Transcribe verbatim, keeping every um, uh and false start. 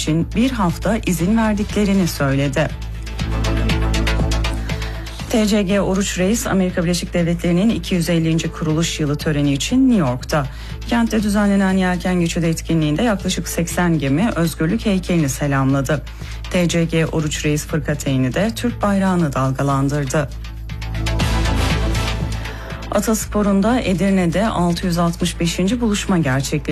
için bir hafta izin verdiklerini söyledi. T C G Oruç Reis, Amerika Birleşik Devletleri'nin iki yüz ellinci kuruluş yılı töreni için New York'ta. Kentte düzenlenen yelken geçidi etkinliğinde yaklaşık seksen gemi özgürlük heykelini selamladı. T C G Oruç Reis fırkateyni de Türk bayrağını dalgalandırdı. Ataspor'unda Edirne'de altı yüz altmış beşinci buluşma gerçekleşti.